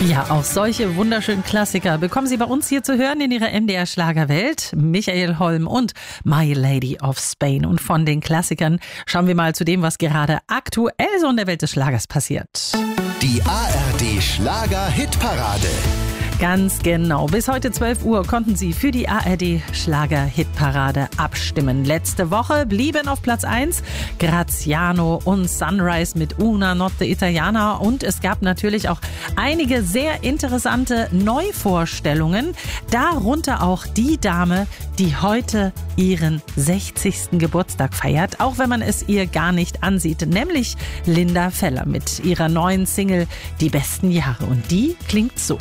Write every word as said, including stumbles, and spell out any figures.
Ja, auch solche wunderschönen Klassiker bekommen Sie bei uns hier zu hören in Ihrer M D R-Schlagerwelt. Michael Holm und My Lady of Spain. Und von den Klassikern schauen wir mal zu dem, was gerade aktuell so in der Welt des Schlagers passiert. Die A R D-Schlager-Hitparade. Ganz genau. Bis heute zwölf Uhr konnten Sie für die A R D-Schlager-Hitparade abstimmen. Letzte Woche blieben auf Platz eins Graziano und Sunrise mit Una Notte Italiana. Und es gab natürlich auch einige sehr interessante Neuvorstellungen. Darunter auch die Dame, die heute ihren sechzigsten Geburtstag feiert, auch wenn man es ihr gar nicht ansieht. Nämlich Linda Feller mit ihrer neuen Single Die besten Jahre. Und die klingt so.